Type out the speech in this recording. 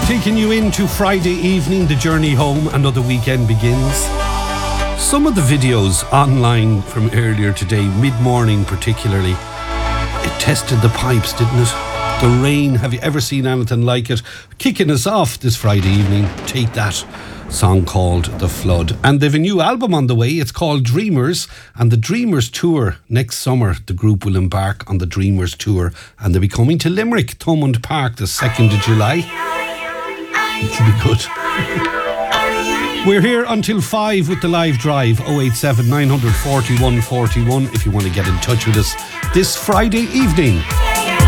Taking you into Friday evening, the journey home, another weekend begins. Some of the videos online from earlier today, mid-morning particularly, it tested the pipes, didn't it? The rain, have you ever seen anything like it? Kicking us off this Friday evening, Take That, song called The Flood. And they've a new album on the way, it's called Dreamers, and the Dreamers Tour, next summer the group will embark on the Dreamers Tour, and they'll be coming to Limerick, Thomond Park, the 2nd of July. It'll be good. We're here until 5 with the live drive, 087 941 41 if you want to get in touch with us this Friday evening.